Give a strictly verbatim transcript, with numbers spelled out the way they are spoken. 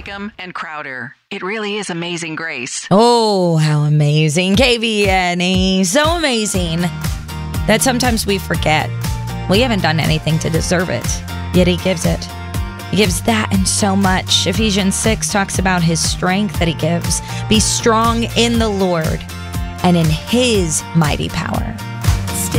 Brigham and Crowder. It really is amazing grace. Oh, how amazing. K V N E, so amazing that sometimes we forget we haven't done anything to deserve it, yet he gives it. He gives that and so much. Ephesians six talks about his strength that he gives. Be strong in the Lord and in his mighty power.